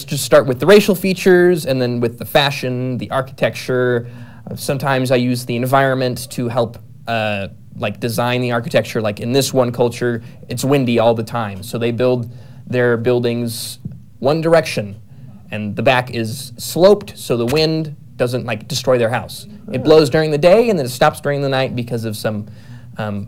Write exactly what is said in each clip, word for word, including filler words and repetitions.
just start with the racial features, and then with the fashion, the architecture. Uh, sometimes I use the environment to help uh, like design the architecture. Like in this one culture, it's windy all the time, so they build their buildings one direction, and the back is sloped, so the wind doesn't like destroy their house. It blows during the day, and then it stops during the night because of some um,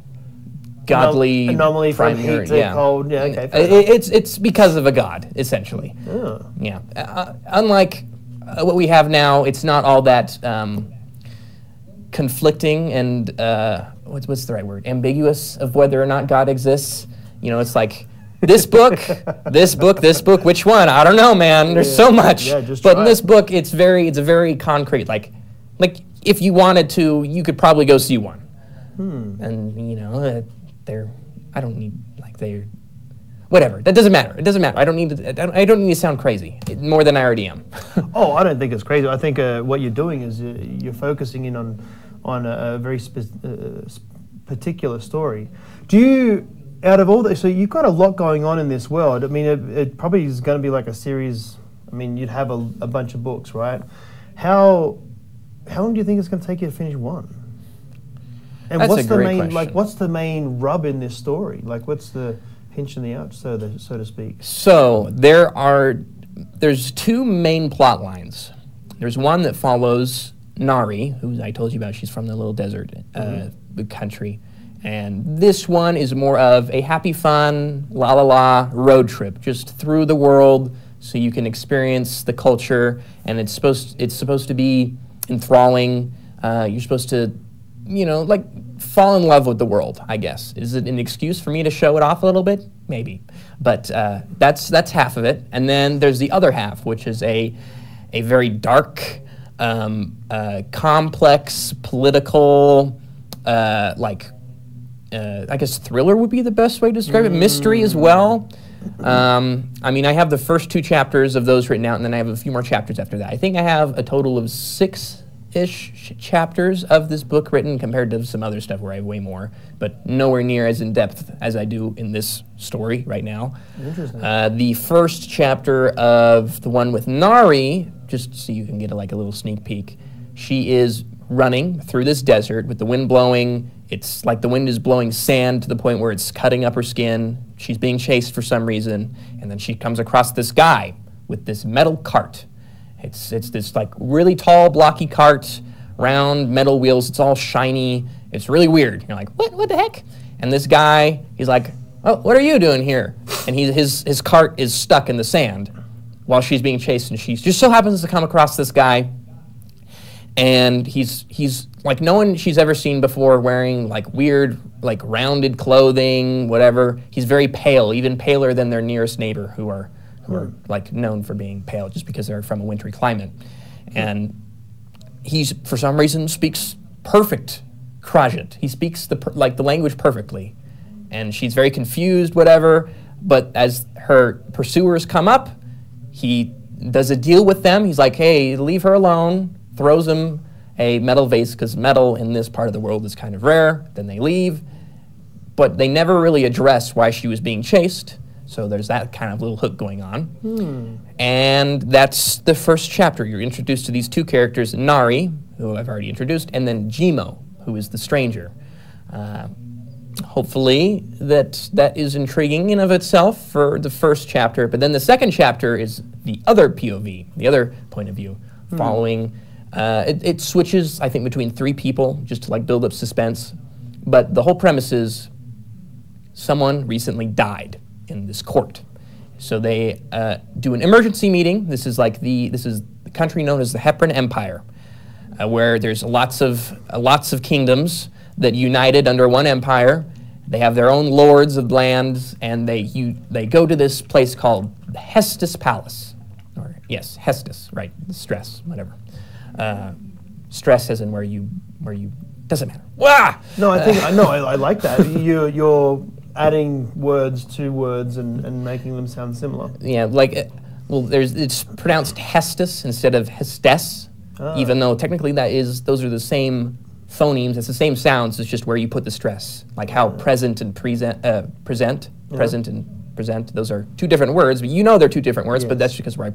godly anomaly from primary- heat to yeah. cold. Yeah, okay. fair It- enough. it's it's because of a god, essentially. Oh. Yeah. Uh, unlike uh, what we have now, it's not all that um, conflicting and uh, what's what's the right word? Ambiguous of whether or not God exists. You know, it's like this book, this book, this book. Which one? I don't know, man. There's Yeah. so much. Yeah, just but try in it. this book, it's very it's a very concrete. Like like if you wanted to, you could probably go see one. Hmm. And you know, uh, they're I don't need like they're whatever. That doesn't matter. It doesn't matter. I don't need to. I don't, I don't need to sound crazy it- more than I already am. Oh, I don't think it's crazy. I think uh, what you're doing is uh, you're focusing in on on a, a very spe- uh, s- particular story. Do you, out of all the, so you've got a lot going on in this world. I mean, it, it probably is going to be like a series. I mean, you'd have a, a bunch of books, right? How how long do you think it's going to take you to finish one? And That's what's a the great main question. like? What's the main rub in this story? Like, what's the pinch in the ouch, so to, so to speak? So there are there's two main plot lines. There's one that follows Nari, who I told you about. She's from the little desert uh, country, and this one is more of a happy, fun, la la la road trip, just through the world, so you can experience the culture. And it's supposed it's supposed to be enthralling. Uh, you're supposed to, you know, like fall in love with the world, I guess. Is it an excuse for me to show it off a little bit? Maybe. But uh, that's that's half of it. And then there's the other half, which is a a very dark, um, uh, complex, political, uh, like, uh, I guess thriller would be the best way to describe it. Mystery as well. Um, I mean, I have the first two chapters of those written out, and then I have a few more chapters after that. I think I have a total of six ish chapters of this book written compared to some other stuff where I have way more, but nowhere near as in depth as I do in this story right now. Interesting. Uh, the first chapter of the one with Nari, just so you can get a, like a little sneak peek, she is running through this desert with the wind blowing. It's like the wind is blowing sand to the point where it's cutting up her skin. She's being chased for some reason, and then she comes across this guy with this metal cart. It's it's this like really tall, blocky cart, round metal wheels. It's all shiny. It's really weird. You're like, what? What the heck? And this guy, he's like, oh, what are you doing here? And he, his his cart is stuck in the sand while she's being chased, and she just so happens to come across this guy. And he's he's like no one she's ever seen before, wearing like weird, like rounded clothing, whatever. He's very pale, even paler than their nearest neighbor, who are who are like known for being pale just because they're from a wintry climate. And he's for some reason speaks perfect Krajit. He speaks the per- like the language perfectly, and she's very confused, whatever. But as her pursuers come up, he does a deal with them. He's like, hey, leave her alone. Throws them a metal vase, because metal in this part of the world is kind of rare. Then they leave, but they never really address why she was being chased. So there's that kind of little hook going on. Hmm. And that's the first chapter. You're introduced to these two characters, Nari, who I've already introduced, and then Jimo, who is the stranger. Uh, hopefully that that is intriguing in of itself for the first chapter. But then the second chapter is the other P O V, the other point of view, Hmm. following. Uh, it, it switches, I think, between three people just to like build up suspense. But the whole premise is someone recently died in this court. So they uh, do an emergency meeting. This is like the this is the country known as the Heparin Empire, uh, where there's lots of uh, lots of kingdoms that united under one empire. They have their own lords of lands, and they you they go to this place called the Hestus Palace, or yes, Hestus, right? The stress, whatever. Uh, stress as in where you where you doesn't matter. Wah! No, I think I know. I, I like that. You you're adding words to words and, and making them sound similar. Yeah, like, uh, well, there's it's pronounced Hestus instead of Hestes, Ah. even though technically that is those are the same phonemes. It's the same sounds. It's just where you put the stress, like how present and present, uh, present, Yeah. present and present. Those are two different words, but you know they're two different words. But Yes. that's because where I